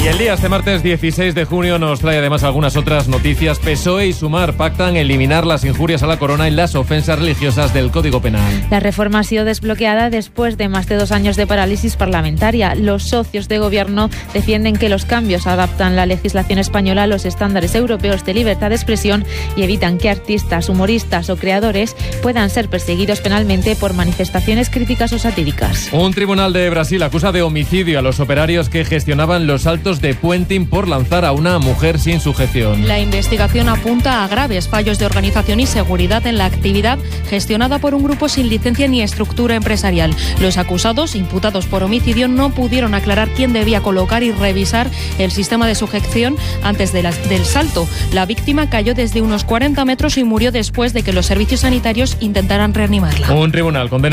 Y el día este martes 16 de junio nos trae además algunas otras noticias. PSOE y Sumar pactan eliminar las injurias a la corona y las ofensas religiosas del Código Penal. La reforma ha sido desbloqueada después de más de 2 años de parálisis parlamentaria. Los socios de gobierno defienden que los cambios adaptan la legislación española a los estándares europeos de libertad de expresión y evitan que artistas, humoristas o creadores puedan ser perseguidos penalmente por manifestaciones críticas o satíricas. Un tribunal de Brasil acusa de homicidio a los operarios que gestionaban los saltos de puenting por lanzar a una mujer sin sujeción. La investigación apunta a graves fallos de organización y seguridad en la actividad gestionada por un grupo sin licencia ni estructura empresarial. Los acusados, imputados por homicidio, no pudieron aclarar quién debía colocar y revisar el sistema de sujeción antes del salto. La víctima cayó desde unos 40 metros y murió después de que los servicios sanitarios intentaran reanimarla. Un tribunal condena